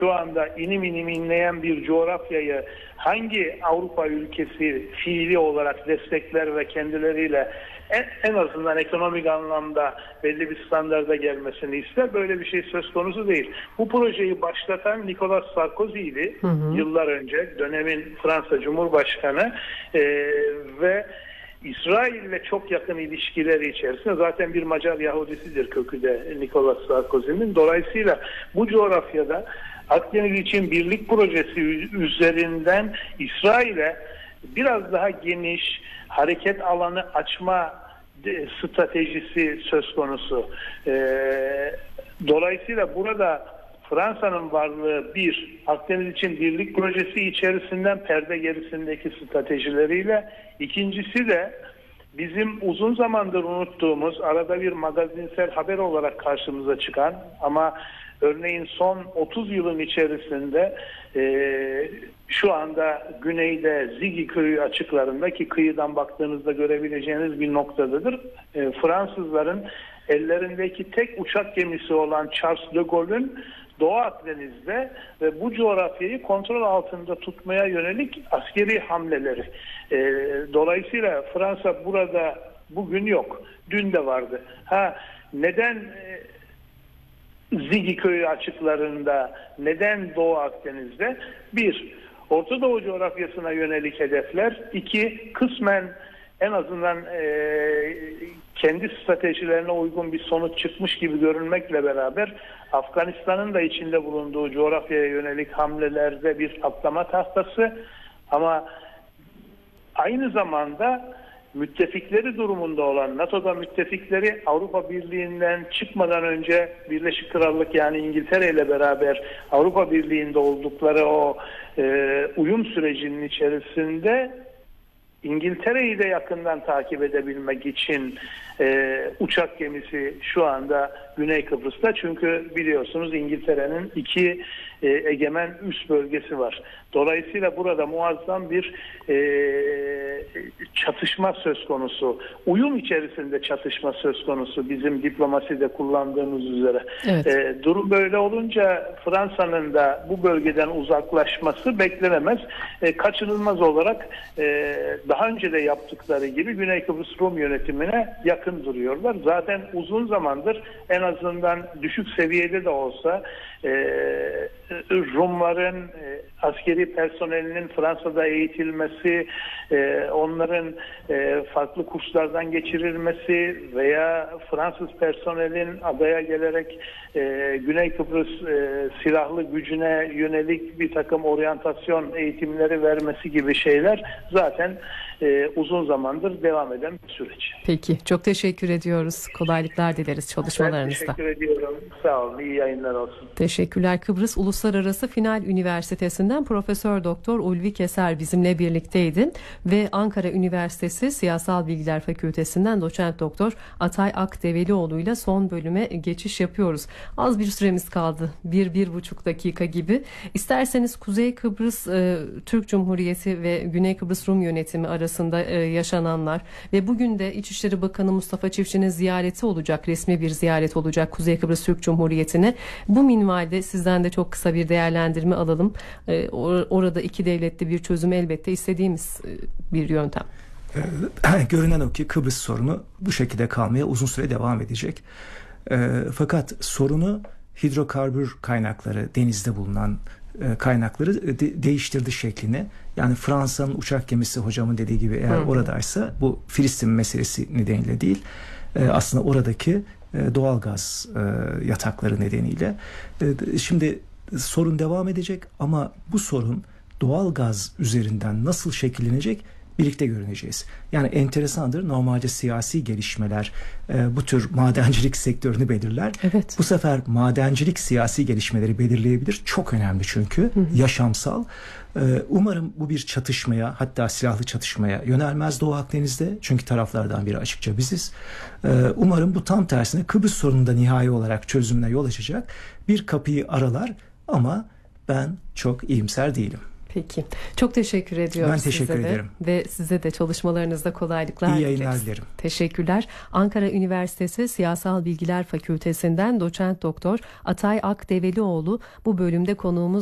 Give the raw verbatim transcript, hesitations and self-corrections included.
şu anda inim inim inleyen bir coğrafyayı hangi Avrupa ülkesi fiili olarak destekler ve kendileriyle en, en azından ekonomik anlamda belli bir standarda gelmesini ister? Böyle bir şey söz konusu değil. Bu projeyi başlatan Nicolas Sarkozy'ydi hı hı. yıllar önce, dönemin Fransa Cumhurbaşkanı e, ve İsrail'le çok yakın ilişkileri içerisinde, zaten bir Macar Yahudisidir kökü de Nicolas Sarkozy'nin. Dolayısıyla bu coğrafyada Akdeniz için birlik projesi üzerinden İsrail'e biraz daha geniş hareket alanı açma stratejisi söz konusu. Dolayısıyla burada Fransa'nın varlığı bir, Akdeniz için birlik projesi içerisinden perde gerisindeki stratejileriyle, ikincisi de bizim uzun zamandır unuttuğumuz, arada bir magazinsel haber olarak karşımıza çıkan ama örneğin son otuz yılın içerisinde e, şu anda güneyde Zigi köyü açıklarında, ki kıyıdan baktığınızda görebileceğiniz bir noktadadır, e, Fransızların ellerindeki tek uçak gemisi olan Charles de Gaulle'ün Doğu Akdeniz'de ve bu coğrafyayı kontrol altında tutmaya yönelik askeri hamleleri. E, dolayısıyla Fransa burada bugün yok. Dün de vardı. Ha neden e, Zigi köyü açıklarında, neden Doğu Akdeniz'de? Bir, Orta Doğu coğrafyasına yönelik hedefler. İki, kısmen en azından e, kendi stratejilerine uygun bir sonuç çıkmış gibi görünmekle beraber Afganistan'ın da içinde bulunduğu coğrafyaya yönelik hamlelerde bir atlama tahtası, ama aynı zamanda müttefikleri durumunda olan, NATO'da müttefikleri Avrupa Birliği'nden çıkmadan önce Birleşik Krallık yani İngiltere ile beraber Avrupa Birliği'nde oldukları o e, uyum sürecinin içerisinde İngiltere'yi de yakından takip edebilmek için e, uçak gemisi şu anda Güney Kıbrıs'ta. Çünkü biliyorsunuz İngiltere'nin iki e, egemen üs bölgesi var. Dolayısıyla burada muazzam bir e, çatışma söz konusu. Uyum içerisinde çatışma söz konusu, bizim diplomaside kullandığımız üzere. Evet. E, durum böyle olunca Fransa'nın da bu bölgeden uzaklaşması beklenemez. E, kaçınılmaz olarak e, daha önce de yaptıkları gibi Güney Kıbrıs Rum yönetimine yakın duruyorlar. Zaten uzun zamandır, en azından düşük seviyede de olsa, e, Rumların e, askeri personelinin Fransa'da eğitilmesi, e, onların e, farklı kurslardan geçirilmesi veya Fransız personelin adaya gelerek e, Güney Kıbrıs e, silahlı gücüne yönelik bir takım oryantasyon eğitimleri vermesi gibi şeyler zaten e, uzun zamandır devam eden bir süreç. Peki, çok teşekkür ediyoruz. Kolaylıklar dileriz çalışmalarınızda. Ben teşekkür ediyorum. Sağ olun. İyi yayınlar olsun. Teşekkürler. Kıbrıs Uluslararası Final Üniversitesi'nden Profesör Doktor Ulvi Keser bizimle birlikteydi ve Ankara Üniversitesi Siyasal Bilgiler Fakültesinden Doçent Doktor Atay Akdevelioğlu ile son bölüme geçiş yapıyoruz. Az bir süremiz kaldı. Bir, bir buçuk dakika gibi. İsterseniz Kuzey Kıbrıs e, Türk Cumhuriyeti ve Güney Kıbrıs Rum yönetimi arasında e, yaşananlar ve bugün de İçişleri Bakanı Mustafa Çiftçi'nin ziyareti olacak, resmi bir ziyaret olacak Kuzey Kıbrıs Türk Cumhuriyeti'ne. Bu minvalde sizden de çok kısa bir değerlendirme alalım. E, or- orada iki devletli bir çözüm elbette istediğimiz e, bir yöntem. Ee, görünen o ki Kıbrıs sorunu bu şekilde kalmaya uzun süre devam edecek. Ee, fakat sorunu hidrokarbür kaynakları, denizde bulunan e, kaynakları de- değiştirdi şeklini. Yani Fransa'nın uçak gemisi, hocamın dediği gibi, eğer Hı. oradaysa bu Filistin meselesi nedeniyle değil, e, aslında oradaki e, doğalgaz e, yatakları nedeniyle. E, şimdi sorun devam edecek ama bu sorun doğalgaz üzerinden nasıl şekillenecek birlikte görüneceğiz. Yani enteresandır. Normalde siyasi gelişmeler e, bu tür madencilik sektörünü belirler. Evet. Bu sefer madencilik siyasi gelişmeleri belirleyebilir. Çok önemli çünkü. Hı hı. Yaşamsal. E, umarım bu bir çatışmaya, hatta silahlı çatışmaya yönelmez Doğu Akdeniz'de. Çünkü taraflardan biri açıkça biziz. E, umarım bu tam tersine Kıbrıs sorununda nihai olarak çözümüne yol açacak bir kapıyı aralar ama ben çok iyimser değilim. Peki. Çok teşekkür ediyorum ben teşekkür size de. ederim. Ve size de çalışmalarınızda kolaylıklar İyi yayınlar dileriz. dilerim. Teşekkürler. Ankara Üniversitesi Siyasal Bilgiler Fakültesinden Doçent Doktor Atay Akdevelioğlu bu bölümde konuğumuz